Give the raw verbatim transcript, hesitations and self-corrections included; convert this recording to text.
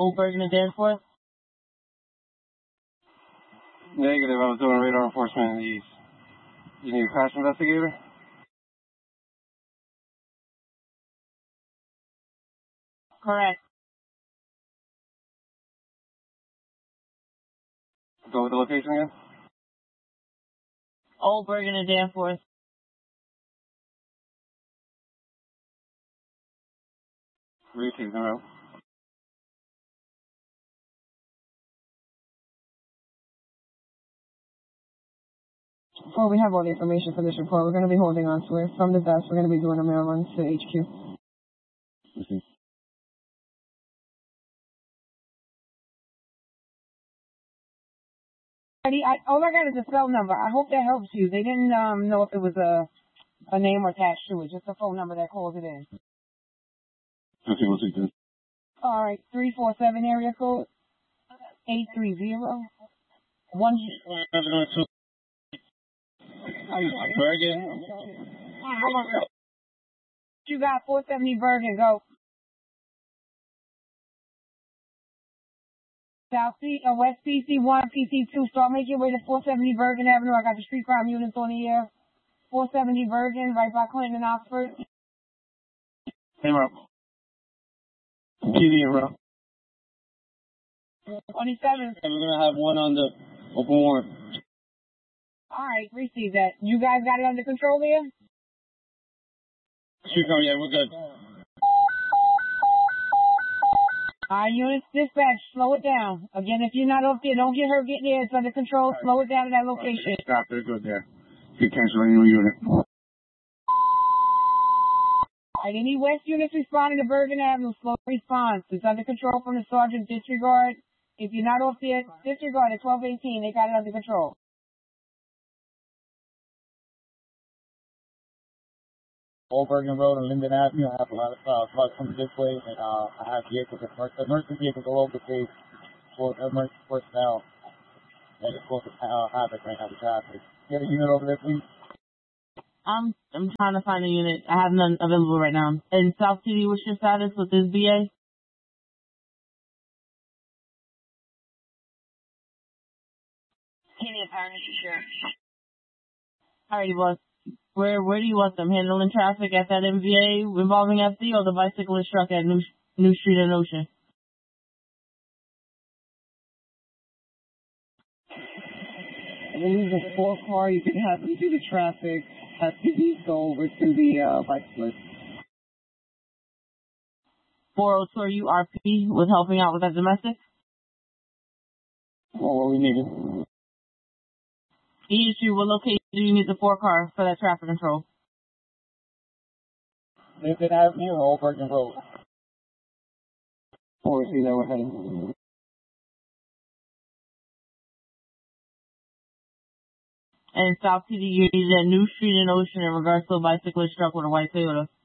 Old Bergen and Danforth? Negative. I was doing radar enforcement in the east. You need a crash investigator? Correct. Go with the location again? Old Bergen and Danforth. Routine, no. Well, we have all the information for this report. We're going to be holding on to it. From the desk, we're going to be doing a mail run to H Q. Okay. I, all I got is a cell number. I hope that helps you. They didn't um, know if it was a a name attached to it, just a phone number that calls it in. Okay, we'll take this. All right, three four seven area code, eight three zero, one. Bergen. You got four seventy Bergen, go. South C, uh, West P C one, P C two, start making your way to four seventy Bergen Avenue. I got the street crime units on the air. four seventy Bergen, right by Clinton and Oxford. Hey, Rob. P D and Rob. twenty-seven. And we're going to have one on the open warrant. All right, receive that. You guys got it under control there? Street crime, yeah, we're good. All right, units dispatch, slow it down. Again, if you're not up there, don't get hurt getting there. It's under control. Slow it down to that location. Stop, they're good there. You cancel any new unit. All right, any West units responding to Bergen Avenue, slow response. It's under control from the sergeant. Disregard. If you're not off there, disregard at twelve eighteen. They got it under control. Old Bergen Road and Linden Avenue. I have a lot of uh, cars coming this way, and uh, I have vehicles, emergency vehicles all over the place for emergency personnel that is supposed to uh, havoc right now with traffic. Get a unit over there, please. I'm I'm trying to find a unit. I have none available right now. In South City, what's your status with this B A? Kenny Partnership Sheriff. Alrighty, boss. Where where do you want them? Handling traffic at that M V A involving F D or the bicyclist truck at New New Street and Ocean? I believe the four car, you can have them do the traffic. Have to be go over to the uh, bicyclist. four oh two, are you R P with helping out with that domestic? Well, what we needed. The issue, what location do you need the four car for that traffic control? Linden Avenue or Old Bergen Road? Or see that we're heading. And South City, you need that New Street and Ocean in regards to a bicyclist truck with a white Toyota.